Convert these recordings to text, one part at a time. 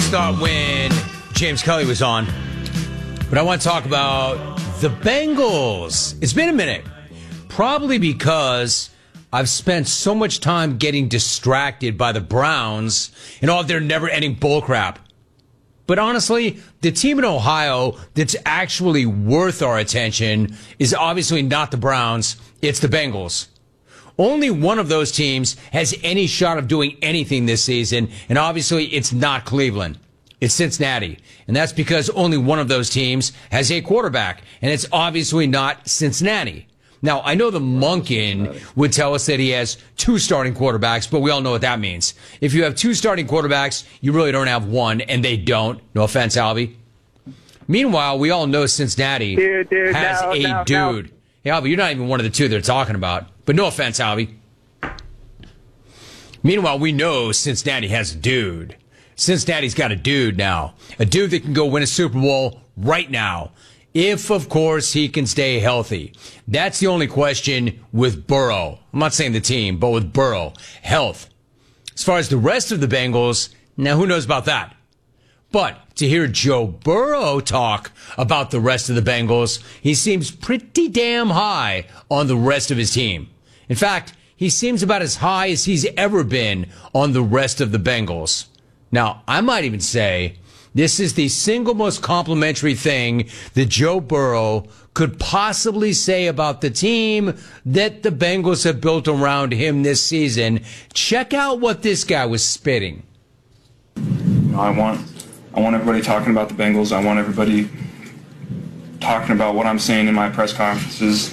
always thought when James Kelly was on, but I want to talk about the Bengals. It's been a minute, probably because I've spent so much time getting distracted by the Browns and all their never-ending bullcrap. But honestly, the team in Ohio that's actually worth our attention is obviously not the Browns, it's the Bengals. Only one of those teams has any shot of doing anything this season, and obviously it's not Cleveland. It's Cincinnati. And that's because only one of those teams has a quarterback, and it's obviously not Cincinnati. Now, I know the Monken would tell us that he has two starting quarterbacks, but we all know what that means. If you have two starting quarterbacks, you really don't have one, and they don't. No offense, Albie. Meanwhile, we all know Cincinnati has a dude. Hey, Albie, you're not even one of the two they're talking about. But no offense, Albie. Meanwhile, we know Cincinnati has a dude. Cincinnati's got a dude now. A dude that can go win a Super Bowl right now. If, of course, he can stay healthy. That's the only question with Burrow. I'm not saying the team, but with Burrow. Health. As far as the rest of the Bengals, now who knows about that? But to hear Joe Burrow talk about the rest of the Bengals, he seems pretty damn high on the rest of his team. In fact, he seems about as high as he's ever been on the rest of the Bengals. Now, I might even say this is the single most complimentary thing that Joe Burrow could possibly say about the team that the Bengals have built around him this season. Check out what this guy was spitting. I want everybody talking about the Bengals. I want everybody talking about what I'm saying in my press conferences.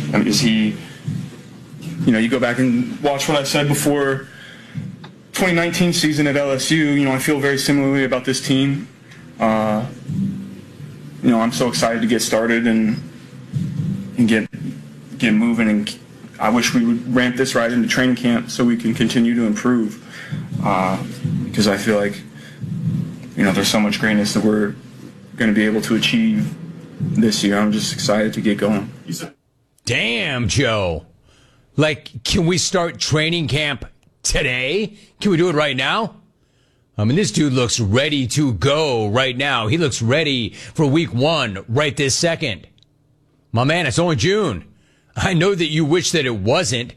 You go back and watch what I said before 2019 season at LSU. I feel very similarly about this team. I'm so excited to get started and get moving, and I wish we would ramp this right into training camp so we can continue to improve, because I feel like there's so much greatness that we're going to be able to achieve this year. I'm just excited to get going. Damn, Joe. Can we start training camp today? Can we do it right now? I mean, this dude looks ready to go right now. He looks ready for week 1 right this second. My man, it's only June. I know that you wish that it wasn't.